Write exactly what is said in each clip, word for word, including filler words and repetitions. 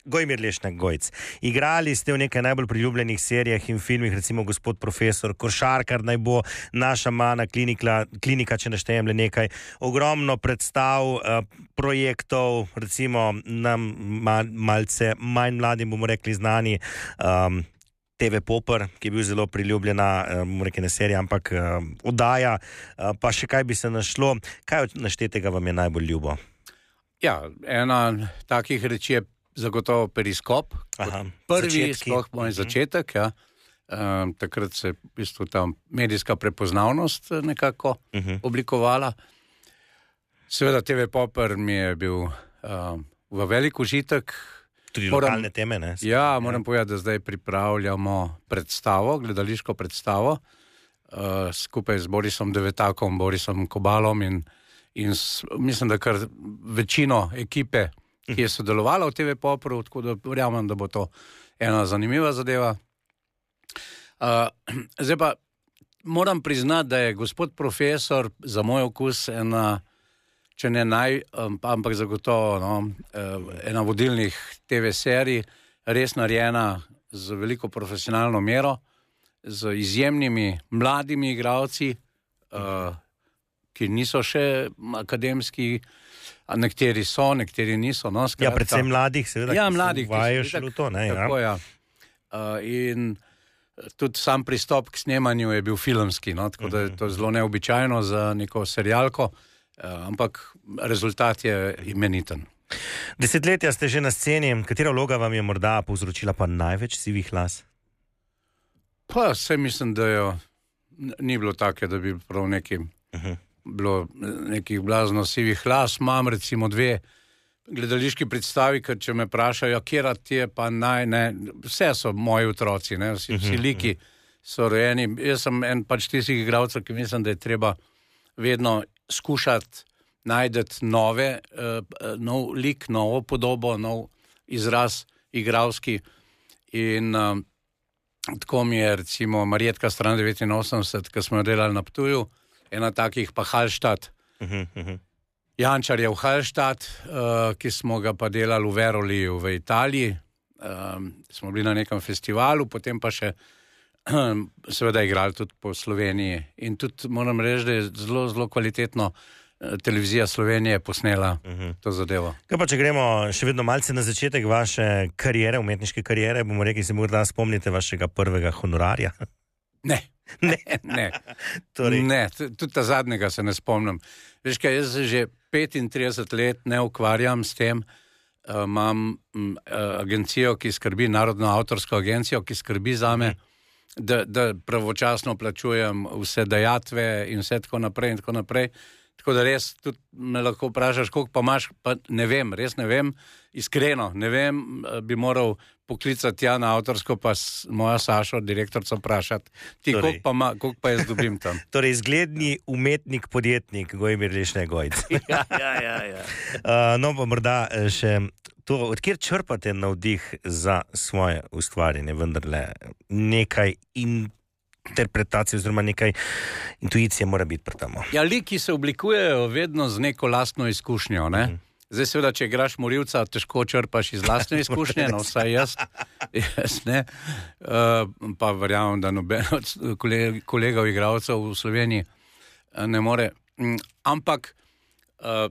Gojmir Lešnek Gojc. Igrali ste v nekaj najbolj priljubljenih serijah in filmih, recimo Gospod profesor, Košarkar naj bo, Naša mana klinika, klinika, če naštejem le nekaj. Ogromno predstav, uh, projektov, recimo nam mal, malce manj mladim, bomo rekli, znani um, T V Popr, ki je bil zelo priljubljena, bomo rekli, ne serija, ampak uh, oddaja, uh, pa še kaj bi se našlo. Kaj od naštetega vam je najbolj ljubo? Ja, ena takih reči je zagotovo Periskop. Aha, prvi, sploh moj začetek, ja. Um, takrat se v bistvu ta medijska prepoznavnost nekako uh-huh. oblikovala. Seveda T V Popr mi je bil um, v velik užitek. Tudi lokalne teme, ne? Ja, moram povedati, da zdaj pripravljamo predstavo, gledališko predstavo, uh, skupaj z Borisom Devetakom, Borisom Kobalom in, in s, mislim, da kar večino ekipe, ki je sodelovala v T V Popru, tako da verjamem, da bo to ena zanimiva zadeva. Uh, zdaj pa moram priznati, da je Gospod profesor za moj okus ena, če ne naj, um, ampak zagotovo no, uh, ena vodilnih T V serij, res narejena z veliko profesionalno mero, z izjemnimi mladimi igralci, uh, ki niso še akademski, a nekateri so, nekateri niso. No, ja, predvsem mladih, seveda, ja, ki mladih, se uvajajo še v to. Ne, tako, ja. Ja. Uh, in tudi sam pristop k snemanju je bil filmski, no, tako da je to zelo neobičajno za neko serialko, uh, ampak rezultat je imeniten. Desetletja ste že na sceni, katera vloga vam je morda povzročila pa največ sivih las? Pa se mislim, da jo ni bilo take, da bi prav nekim uh-huh. bilo nekih blazno sivih las. Imam recimo dve gledališki predstavi, ker če me vprašajo, kjera ti je pa naj, ne, vse so moji otroci, ne, vsi, vsi liki so rojeni. Jaz sem en pač tistih igralcev, ki mislim, da je treba vedno skušati najdeti nove, uh, nov lik, novo podobo, nov izraz igralski. In uh, tako mi je recimo Marjetka stran devetinosemdeset, ki smo jo delali na Ptuju, ena takih pa Hallstatt. Uh-huh, uh-huh. Jančar je v Hallstatt, uh, ki smo ga pa delali v Veroliju v Italiji. Um, smo bili na nekem festivalu, potem pa še um, seveda igrali tudi po Sloveniji. In tudi moram reči, da je zelo, zelo kvalitetno uh, televizija Slovenije posnela uh-huh. to zadevo. Kaj pa, če gremo še vedno malce na začetek vaše karijere, umetniške karijere, bomo rekli, se morda spomnite vašega prvega honorarja? Ne. Ne, ne, torej. ne, tudi ta zadnjega se ne spomnim. Veš kaj, jaz že petintrideset let ne ukvarjam s tem, uh, imam um, agencijo, ki skrbi, narodno avtorsko agencijo, ki skrbi zame, mm. da, da pravočasno plačujem vse dajatve in vse tako naprej in tako naprej. Tako da res tudi me lahko vprašaš, koliko pa imaš, pa ne vem, res ne vem, iskreno, ne vem, bi moral poklicati ja na avtorsko, pa moja Sašo, direktorca, vprašati, ti torej. koliko, pa ma, koliko pa jaz dobim tam. Torej, izgledni umetnik, podjetnik, Gojmir Lešnek Gojc. ja, ja, ja. ja. uh, no, pa morda še to, odkjer črpate navdih za svoje ustvarjanje, vendarle nekaj in interpretacije oziroma nekaj intuicije mora biti pri tem. Ja, liki se oblikujejo vedno z neko lastno izkušnjo, ne? Mm. Zdaj seveda, če igraš morilca, težko črpaš iz lastne izkušnje, no vsaj jaz, jaz ne. Uh, pa verjamem, da noben od koleg, kolegov igralcev v Sloveniji uh, ne more. Um, ampak uh,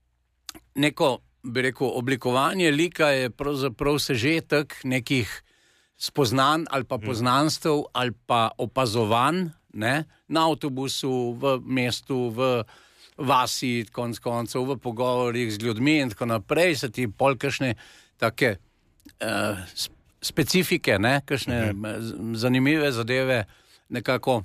neko, bi rekel, oblikovanje lika je pravzaprav sežetek nekih spoznan ali pa poznanstev ali pa opazovanj, ne, na avtobusu, v mestu, v vasi, konc koncev, v pogovorih z ljudmi in tako naprej, se ti pol kakšne take uh, specifike, ne, kakšne uh-huh. zanimive zadeve nekako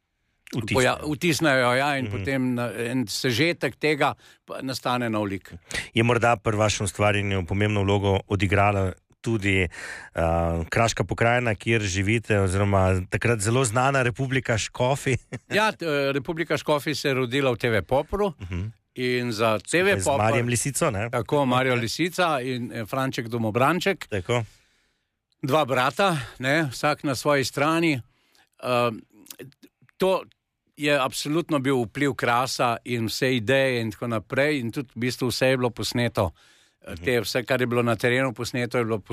vtisnejo, ja, in uh-huh. potem en sežetek tega nastane nov lik. Je morda pri vašem ustvarjanju pomembno vlogo odigrala tudi uh, Kraška pokrajina, kjer živite, oziroma takrat zelo znana Republika Škofi. ja, t, Republika Škofi se je rodila v T V Popru uh-huh. in za T V Popr... Z Marjem Lisico, ne? Tako, Marjo Lisica in Franček Domobranček. Tako. Dva brata, ne, vsak na svoji strani. Uh, to je absolutno bil vpliv Krasa in vse ideje in tako naprej in tudi v bistvu vse je bilo posneto. Te, vse, kar je bilo na terenu posneto, je bilo posneto